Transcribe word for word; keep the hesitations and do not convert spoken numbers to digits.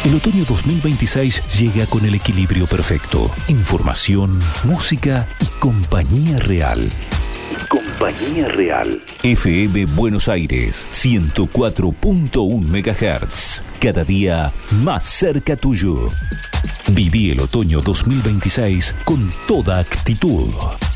El otoño dos mil veintiséis llega con el equilibrio perfecto. Información, música y compañía real. Compañía real. F M Buenos Aires, ciento cuatro punto uno megahertz. Cada día más cerca tuyo. Viví el otoño dos mil veintiséis con toda actitud.